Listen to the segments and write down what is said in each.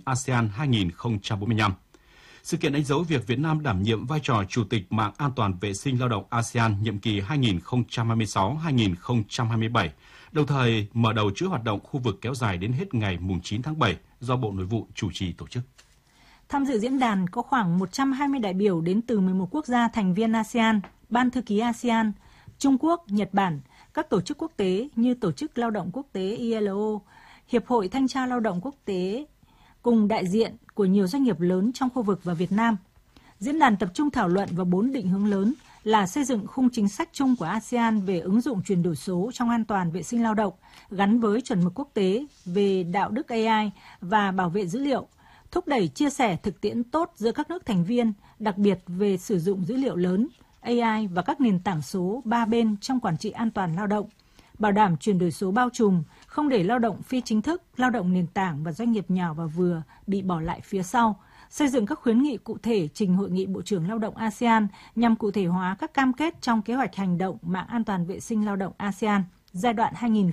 ASEAN 2045. Sự kiện đánh dấu việc Việt Nam đảm nhiệm vai trò Chủ tịch Mạng An toàn vệ sinh lao động ASEAN nhiệm kỳ 2026-2027, đồng thời mở đầu chuỗi hoạt động khu vực kéo dài đến hết ngày 9 tháng 7 do Bộ Nội vụ chủ trì tổ chức. Tham dự diễn đàn có khoảng 120 đại biểu đến từ 11 quốc gia thành viên ASEAN, Ban Thư ký ASEAN, Trung Quốc, Nhật Bản, các tổ chức quốc tế như Tổ chức Lao động Quốc tế ILO, Hiệp hội Thanh tra Lao động Quốc tế, cùng đại diện của nhiều doanh nghiệp lớn trong khu vực và Việt Nam. Diễn đàn tập trung thảo luận vào 4 định hướng lớn là xây dựng khung chính sách chung của ASEAN về ứng dụng chuyển đổi số trong an toàn vệ sinh lao động, gắn với chuẩn mực quốc tế về đạo đức AI và bảo vệ dữ liệu, thúc đẩy chia sẻ thực tiễn tốt giữa các nước thành viên, đặc biệt về sử dụng dữ liệu lớn, AI và các nền tảng số ba bên trong quản trị an toàn lao động, bảo đảm chuyển đổi số bao trùm, không để lao động phi chính thức, lao động nền tảng và doanh nghiệp nhỏ và vừa bị bỏ lại phía sau, xây dựng các khuyến nghị cụ thể trình Hội nghị Bộ trưởng Lao động ASEAN nhằm cụ thể hóa các cam kết trong kế hoạch hành động mạng an toàn vệ sinh lao động ASEAN giai đoạn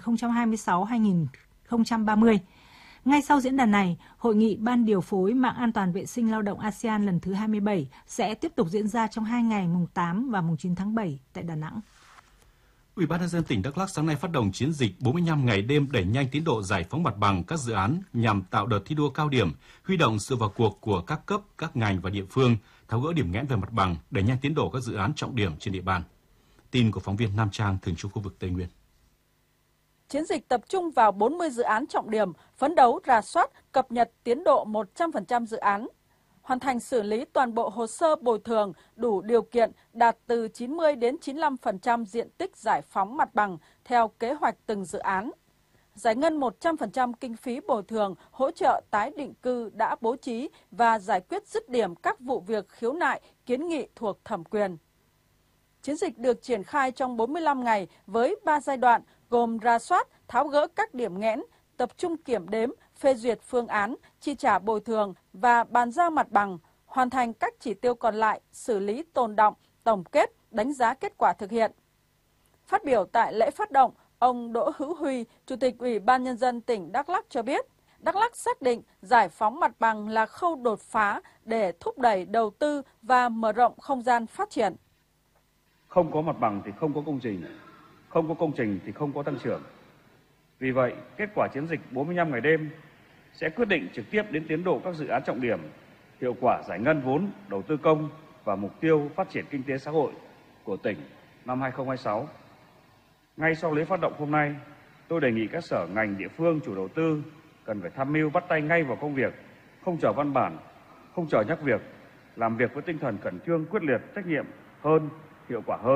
2026-2030. Ngay sau diễn đàn này, Hội nghị Ban điều phối mạng an toàn vệ sinh lao động ASEAN lần thứ 27 sẽ tiếp tục diễn ra trong 2 ngày mùng 8 và mùng 9 tháng 7 tại Đà Nẵng. Ủy ban nhân dân tỉnh Đắk Lắk sáng nay phát động chiến dịch 45 ngày đêm đẩy nhanh tiến độ giải phóng mặt bằng các dự án nhằm tạo đợt thi đua cao điểm, huy động sự vào cuộc của các cấp, các ngành và địa phương, tháo gỡ điểm nghẽn về mặt bằng, đẩy nhanh tiến độ các dự án trọng điểm trên địa bàn. Tin của phóng viên Nam Trang thường trú khu vực Tây Nguyên. Chiến dịch tập trung vào 40 dự án trọng điểm, phấn đấu rà soát, cập nhật tiến độ 100% dự án, hoàn thành xử lý toàn bộ hồ sơ bồi thường đủ điều kiện đạt từ 90 đến 95% diện tích giải phóng mặt bằng theo kế hoạch từng dự án. Giải ngân 100% kinh phí bồi thường, hỗ trợ tái định cư đã bố trí và giải quyết dứt điểm các vụ việc khiếu nại, kiến nghị thuộc thẩm quyền. Chiến dịch được triển khai trong 45 ngày với 3 giai đoạn gồm rà soát, tháo gỡ các điểm nghẽn, tập trung kiểm đếm, phê duyệt phương án, chi trả bồi thường và bàn giao mặt bằng, hoàn thành các chỉ tiêu còn lại, xử lý tồn đọng, tổng kết, đánh giá kết quả thực hiện. Phát biểu tại lễ phát động, ông Đỗ Hữu Huy, Chủ tịch Ủy ban Nhân dân tỉnh Đắk Lắk cho biết, Đắk Lắk xác định giải phóng mặt bằng là khâu đột phá để thúc đẩy đầu tư và mở rộng không gian phát triển. Không có mặt bằng thì không có công trình, không có công trình thì không có tăng trưởng. Vì vậy, kết quả chiến dịch 45 ngày đêm sẽ quyết định trực tiếp đến tiến độ các dự án trọng điểm, hiệu quả giải ngân vốn, đầu tư công và mục tiêu phát triển kinh tế xã hội của tỉnh năm 2026. Ngay sau lễ phát động hôm nay, tôi đề nghị các sở ngành địa phương chủ đầu tư cần phải tham mưu bắt tay ngay vào công việc, không chờ văn bản, không chờ nhắc việc, làm việc với tinh thần khẩn trương, quyết liệt, trách nhiệm hơn, hiệu quả hơn.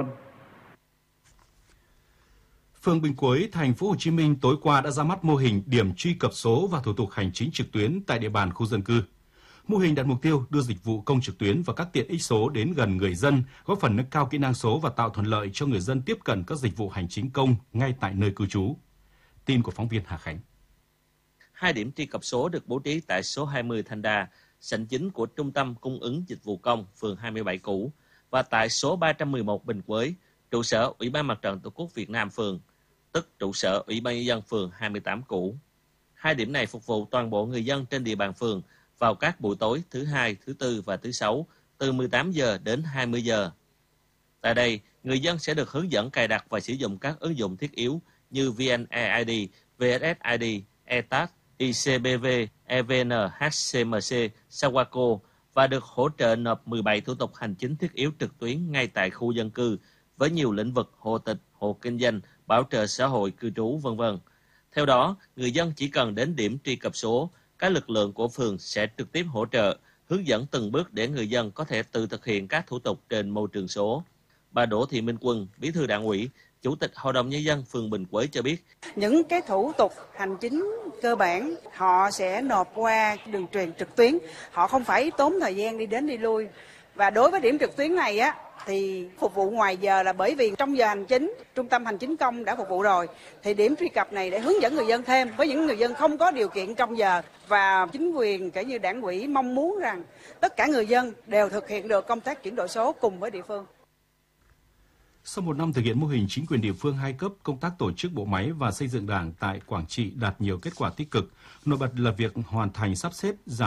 Phường Bình Quế, thành phố Hồ Chí Minh tối qua đã ra mắt mô hình điểm truy cập số và thủ tục hành chính trực tuyến tại địa bàn khu dân cư. Mô hình đặt mục tiêu đưa dịch vụ công trực tuyến và các tiện ích số đến gần người dân, góp phần nâng cao kỹ năng số và tạo thuận lợi cho người dân tiếp cận các dịch vụ hành chính công ngay tại nơi cư trú. Tin của phóng viên Hà Khánh. 2 điểm truy cập số được bố trí tại số 20 Thanh Đa, sảnh chính của Trung tâm Cung ứng Dịch vụ Công, phường 27 cũ, và tại số 311 Bình Quế, trụ sở Ủy ban Mặt trận Tổ quốc Việt Nam phường, tức trụ sở Ủy ban Nhân dân phường 28 cũ. 2 điểm này phục vụ toàn bộ người dân trên địa bàn phường vào các buổi tối thứ Hai, thứ Tư và thứ Sáu từ 18 giờ đến 20 giờ. Tại đây, người dân sẽ được hướng dẫn cài đặt và sử dụng các ứng dụng thiết yếu như VNeID, VSSID, ETAT, ICBV, EVN, HCMC, Sawako và được hỗ trợ nộp 17 thủ tục hành chính thiết yếu trực tuyến ngay tại khu dân cư với nhiều lĩnh vực hộ tịch, hộ kinh doanh, bảo trợ xã hội, cư trú, v.v. Theo đó, người dân chỉ cần đến điểm truy cập số, các lực lượng của phường sẽ trực tiếp hỗ trợ, hướng dẫn từng bước để người dân có thể tự thực hiện các thủ tục trên môi trường số. Bà Đỗ Thị Minh Quân, Bí thư Đảng ủy, Chủ tịch Hội đồng Nhân dân phường Bình Quế cho biết. Những cái thủ tục hành chính cơ bản họ sẽ nộp qua đường truyền trực tuyến, họ không phải tốn thời gian đi đến đi lui. Và đối với điểm trực tuyến này á, thì phục vụ ngoài giờ là bởi vì trong giờ hành chính, trung tâm hành chính công đã phục vụ rồi. Thì điểm truy cập này để hướng dẫn người dân thêm với những người dân không có điều kiện trong giờ. Và chính quyền kể như đảng ủy mong muốn rằng tất cả người dân đều thực hiện được công tác chuyển đổi số cùng với địa phương. Sau một năm thực hiện mô hình chính quyền địa phương 2 cấp, công tác tổ chức bộ máy và xây dựng đảng tại Quảng Trị đạt nhiều kết quả tích cực. Nổi bật là việc hoàn thành sắp xếp giảm